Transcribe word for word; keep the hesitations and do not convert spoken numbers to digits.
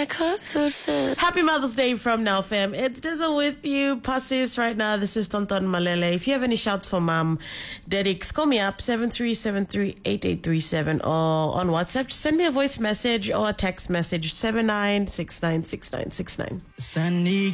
Happy Mother's Day from Now Fam. It's Dizzle with you. Passes right now. This is Tonton Malele. If you have any shouts for mom, Dedix, call me up seven three seven three eight eight three seven or on WhatsApp. Just send me a voice message or a text message seven nine six nine six nine six nine.